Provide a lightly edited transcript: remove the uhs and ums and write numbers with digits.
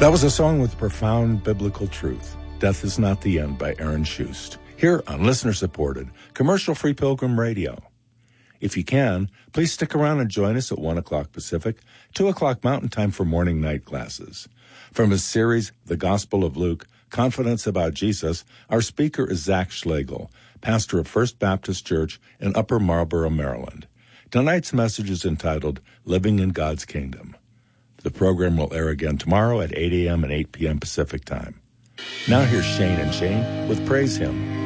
That was a song with profound biblical truth. Death is Not the End by Aaron Shust. Here on listener-supported, commercial-free Pilgrim Radio. If you can, please stick around and join us at 1 o'clock Pacific, 2 o'clock Mountain Time for morning night classes. From his series, The Gospel of Luke, Confidence About Jesus, our speaker is Zach Schlegel, pastor of First Baptist Church in Upper Marlboro, Maryland. Tonight's message is entitled, Living in God's Kingdom. The program will air again tomorrow at 8 a.m. and 8 p.m. Pacific Time. Now here's Shane and Shane with Praise Him.